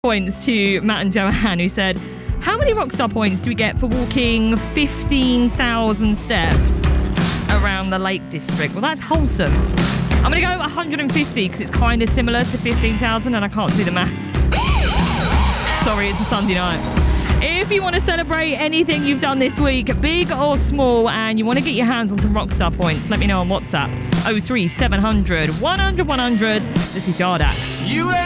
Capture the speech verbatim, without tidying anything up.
Points to Matt and Joanne, who said, how many Rockstar points do we get for walking fifteen thousand steps around the Lake District? Well, that's wholesome. I'm going to go one hundred fifty because it's kind of similar to fifteen thousand and I can't do the maths. Sorry, it's a Sunday night. If you want to celebrate anything you've done this week, big or small, and you want to get your hands on some Rockstar points, let me know on WhatsApp. oh three seven hundred, one hundred, one hundred. This is Yardax.